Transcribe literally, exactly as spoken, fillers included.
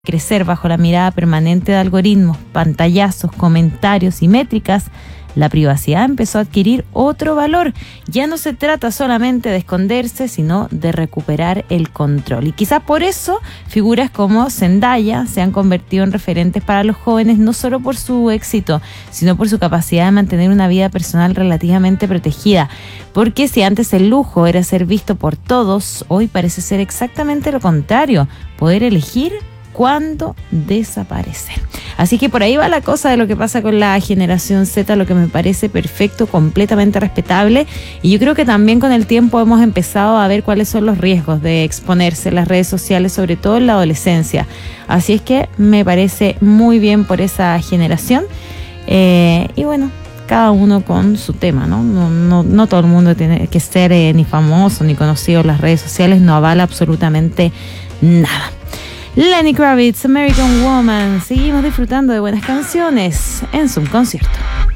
crecer bajo la mirada permanente de algoritmos, pantallazos, comentarios y métricas, la privacidad empezó a adquirir otro valor. Ya no se trata solamente de esconderse, sino de recuperar el control. Y quizás por eso figuras como Zendaya se han convertido en referentes para los jóvenes, no solo por su éxito, sino por su capacidad de mantener una vida personal relativamente protegida. Porque si antes el lujo era ser visto por todos, hoy parece ser exactamente lo contrario: poder elegir cuándo desaparecer. Así que por ahí va la cosa de lo que pasa con la generación Z, lo que me parece perfecto, completamente respetable, y yo creo que también con el tiempo hemos empezado a ver cuáles son los riesgos de exponerse en las redes sociales, sobre todo en la adolescencia. Así es que me parece muy bien por esa generación, eh, y bueno, cada uno con su tema, ¿no? No, no, no todo el mundo tiene que ser eh, ni famoso ni conocido en las redes sociales, no avala absolutamente nada. Lenny Kravitz, American Woman. Seguimos disfrutando de buenas canciones en Zoom Concierto.